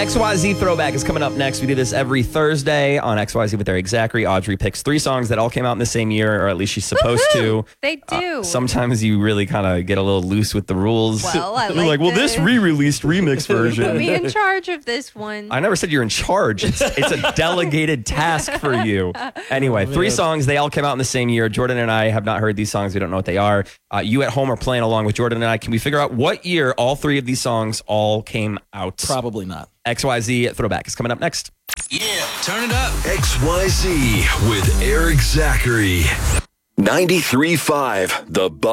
XYZ Throwback is coming up next. We do this every Thursday on XYZ with Eric Zachary. Audrey picks 3 songs that all came out in the same year, or at least she's supposed to. They do. Sometimes you really kind of get a little loose with the rules. Well, I They're like, well, this re-released remix version. Put me in charge of this one. I never said you're in charge. It's a delegated task for you. Anyway, 3 songs. They all came out in the same year. Jordan and I have not heard these songs. We don't know what they are. You at home are playing along with Jordan and I. Can we figure out what year all 3 of these songs all came out? Probably not. XYZ Throwback is coming up next. Yeah, turn it up. XYZ with Eric Zachary. 93.5 The Buzz.